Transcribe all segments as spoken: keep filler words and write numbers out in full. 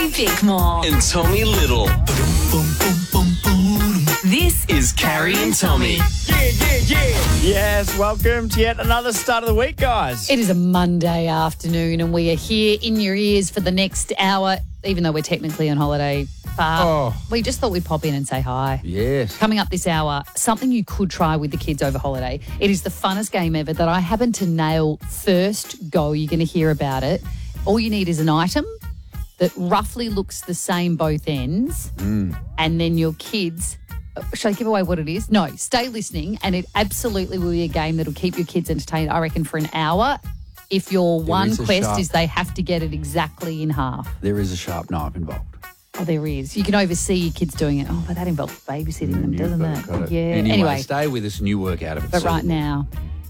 Bickmore. And Tommy Little. This is Carrie and Tommy. Yeah, yeah, yeah. Yes, welcome to yet another start of the week, guys. It is a Monday afternoon and we are here in your ears for the next hour, even though we're technically on holiday. But Oh. we just thought we'd pop in and say hi. Yes. Coming up this hour, something you could try with the kids over holiday. It is the funnest game ever that I happen to nail first go. You're going to hear about it. All you need is an item that roughly looks the same both ends, Mm. and then your kids... Should I give away what it is? No, stay listening, and it absolutely will be a game that'll keep your kids entertained, I reckon, for an hour. If your one is a quest sharp- is they have to get it exactly in half. There is a sharp knife involved. Oh, there is. You can oversee your kids doing it. Oh, but that involves babysitting them, You've doesn't got it? got it. Yeah. Anyway, Anyway, stay with us and you work out of it. but So- right now,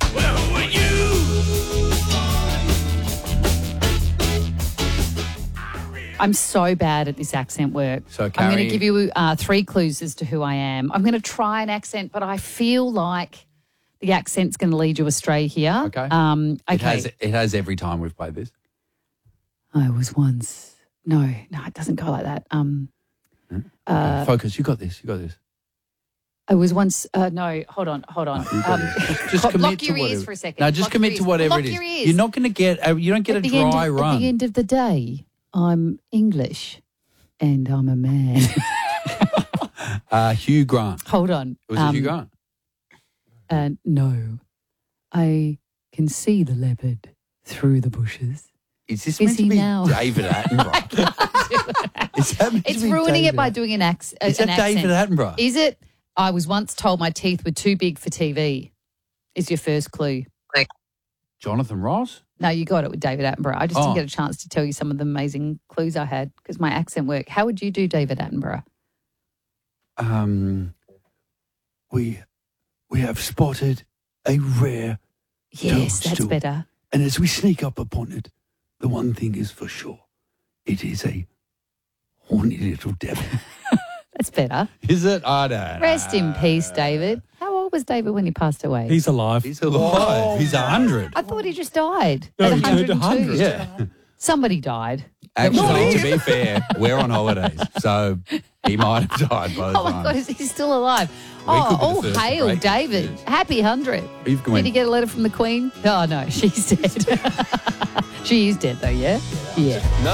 I'm so bad at this accent work. So, I'm going to Carrie- give you uh, three clues as to who I am. I'm going to try an accent, but I feel like the accent's going to lead you astray here. Okay. Um, okay. It has, it has every time we've played this. I was once. No, no, it doesn't go like that. Um, uh, Focus, you got this, you got this. I was once. Uh, no, hold on, hold on. Um, Just lock commit your to ears whatever. for a second. No, just Lock commit your to ears. whatever Lock it is. your ears. You're not going to get, a, you don't get At a the end dry of- run. At the end of the day, I'm English and I'm a man. Uh, Hugh Grant. Hold on. Was it Um, Hugh Grant? Uh, no, I can see the leopard through the bushes. Is this is meant to he be now? David Attenborough? Is that meant to It's be ruining David it by Att- doing an, ac- Is an that accent. David Attenborough? Is it? I was once told my teeth were too big for T V. Is your first clue? Jonathan Ross? No, you got it with David Attenborough. I just Oh. didn't get a chance to tell you some of the amazing clues I had because my accent worked. How would you do David Attenborough? Um, we we have spotted a rare Yes, that's toadstool. better. And as we sneak up upon it, the one thing is for sure. It is a horny little devil. That's better. is it? I don't know. Rest in peace, David. How old was David when he passed away? He's alive. He's alive. He's a hundred. I thought he just died No, at he turned one hundred two. one hundred. Yeah. Somebody died. Actually, to be fair, we're on holidays, so he might have died by the Oh, my time. God, is he still alive? could Oh, be the all first hail, break. David. Happy one hundred. You've Did went- he get a letter from the Queen? Oh, no, she's dead. She is dead, though, yeah? Yeah.